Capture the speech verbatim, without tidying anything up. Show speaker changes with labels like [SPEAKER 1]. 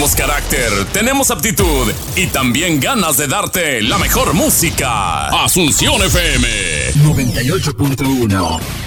[SPEAKER 1] tenemos carácter, tenemos aptitud y también ganas de darte la mejor música. Asunción F M
[SPEAKER 2] noventa y ocho punto uno.